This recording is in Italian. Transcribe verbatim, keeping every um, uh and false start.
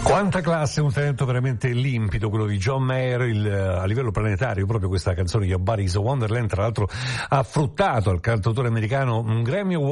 Quanta classe, un talento veramente limpido, quello di John Mayer, il, a livello planetario, proprio questa canzone Your Body's a Wonderland, tra l'altro ha fruttato al cantautore americano un Grammy Award